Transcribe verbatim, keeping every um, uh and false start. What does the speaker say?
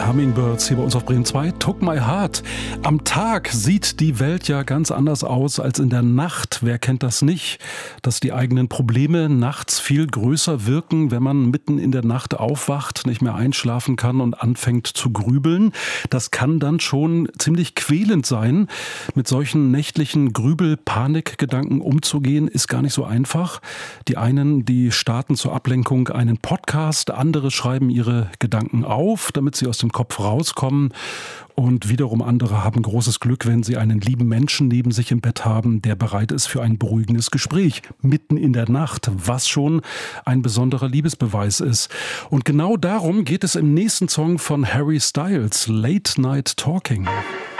Hummingbirds hier bei uns auf Bremen zwei. Took My Heart. Am Tag sieht die Welt ja ganz anders aus als in der Nacht. Wer kennt das nicht? Dass die eigenen Probleme nachts viel größer wirken, wenn man mitten in der Nacht aufwacht, nicht mehr einschlafen kann und anfängt zu grübeln. Das kann dann schon ziemlich quälend sein. Mit solchen nächtlichen Grübel-Panikgedanken umzugehen, ist gar nicht so einfach. Die einen, die starten zur Ablenkung einen Podcast, andere schreiben ihre Gedanken auf, damit sie aus dem Kopf rauskommen. Und wiederum andere haben großes Glück, wenn sie einen lieben Menschen neben sich im Bett haben, der bereit ist für ein beruhigendes Gespräch mitten in der Nacht, was schon ein besonderer Liebesbeweis ist. Und genau darum geht es im nächsten Song von Harry Styles, Late Night Talking.